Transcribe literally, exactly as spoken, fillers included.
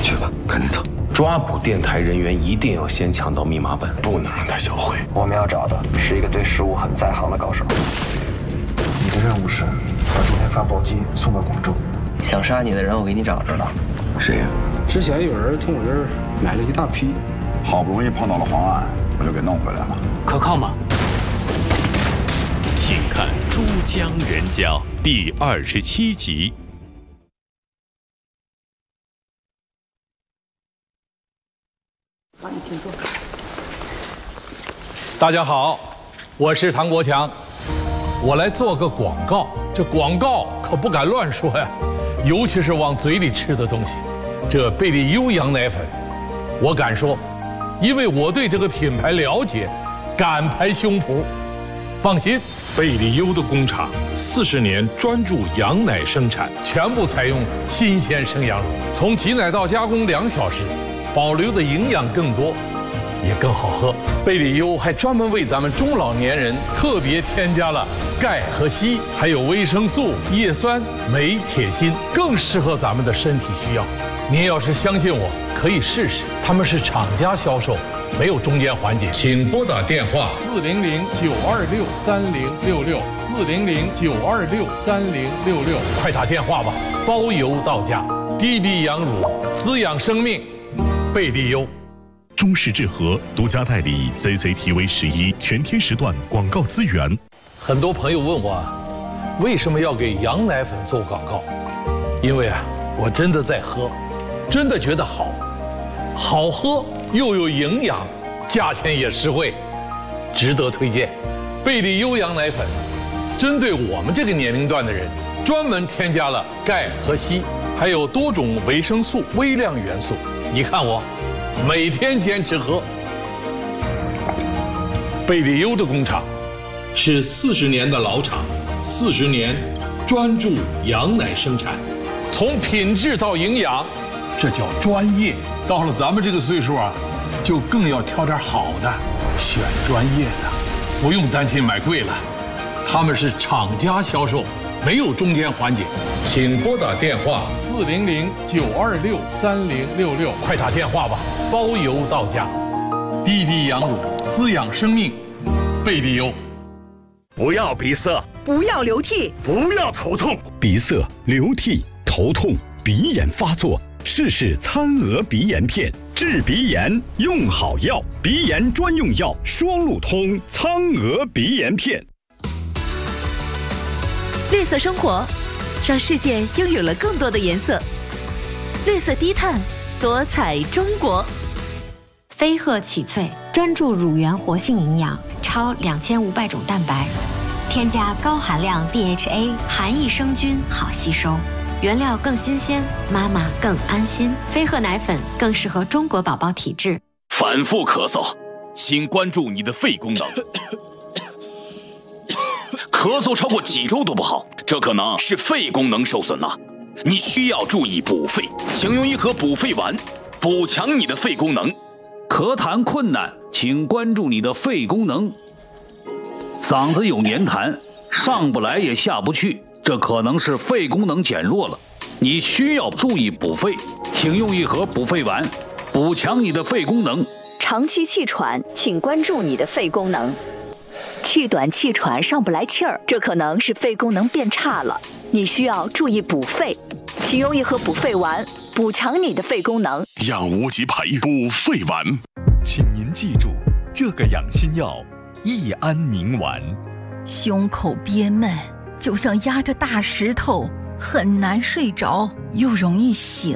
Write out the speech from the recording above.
去吧，赶紧走。 抓捕电台人员一定要先抢到密码本，不能让他销毁。 我们要找的是一个对食物很在行的高手。 你的任务是把这台发报机送到广州。 想杀你的人我给你找着了。 谁呀？ 之前有人从我这儿买了一大批， 好不容易碰到了黄案，我就给弄回来了。 可靠吗？ 请看《珠江人家》第二十七集。 好，你请坐。 大家好，我是唐国强，我来做个广告。这广告可不敢乱说呀，尤其是往嘴里吃的东西。这贝利优羊奶粉，我敢说，因为我对这个品牌了解，敢拍胸脯。放心，贝利优的工厂四十年专注羊奶生产，全部采用新鲜生羊乳，从挤奶到加工两小时，保留的营养更多，也更好喝。贝利优还专门为咱们中老年人特别添加了钙和硒，还有维生素、叶酸、镁、铁、锌，更适合咱们的身体需要。您要是相信我，可以试试。他们是厂家销售，没有中间环节。请拨打电话四零零九二六三零六六四零零九二六三零六六，快打电话吧，包邮到家。滴滴羊乳，滋养生命，贝利优。 中式智和独家代理 C C T V 十一全天时段广告资源。 很多朋友问我，为什么要给羊奶粉做广告？因为啊，我真的在喝，真的觉得好，好喝又有营养，价钱也实惠，值得推荐。贝利优羊奶粉，针对我们这个年龄段的人，专门添加了钙和硒，还有多种维生素、微量元素。你看我。每天坚持喝。贝利优的工厂是四十年的老厂，四十年专注羊奶生产，从品质到营养，这叫专业。到了咱们这个岁数啊，就更要挑点好的，选专业的，不用担心买贵了。他们是厂家销售，没有中间环节。请拨打电话四零零九二六三零六六，快打电话吧，包邮到家。滴滴羊乳，滋养生命，贝利优。 不要鼻塞， 不要流涕， 不要头痛。 鼻塞、流涕、头痛、鼻炎发作，试试餐鹅鼻炎片，治鼻炎用好药，鼻炎专用药双路通苍鹅鼻炎片。 绿色生活，让世界拥有了更多的颜色。绿色低碳，多彩中国。 飞鹤启萃专注乳源活性营养，超两千五百种蛋白，添加高含量 D H A， 含益生菌好吸收，原料更新鲜，妈妈更安心。飞鹤奶粉更适合中国宝宝体质。 反复咳嗽，请关注你的肺功能。咳嗽超过几周都不好，这可能是肺功能受损了，你需要注意补肺，请用一盒补肺丸，补强你的肺功能。 咳痰困难，请关注你的肺功能。嗓子有黏痰，上不来也下不去，这可能是肺功能减弱了，你需要注意补肺，请用一盒补肺丸，补强你的肺功能。 长期气喘，请关注你的肺功能。气短气喘上不来气儿，这可能是肺功能变差了，你需要注意补肺，请用一盒补肺丸，补强你的肺功能。 养无极培补肺丸， 请您记住这个养心药益安宁丸。 胸口憋闷，就像压着大石头，很难睡着，又容易醒。